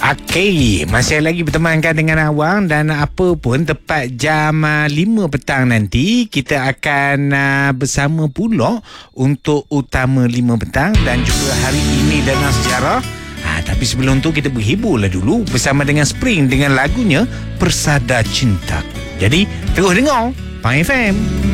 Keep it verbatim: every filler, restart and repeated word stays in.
Okey, masih lagi bertemankan dengan awang dan apa pun tepat jam uh, lima petang nanti kita akan uh, bersama pula untuk Utama lima petang dan juga hari ini dalam sejarah. Ha, tapi sebelum tu kita berhiburlah dulu bersama dengan Spring dengan lagunya Persada Cinta. Jadi terus dengar Pang F M.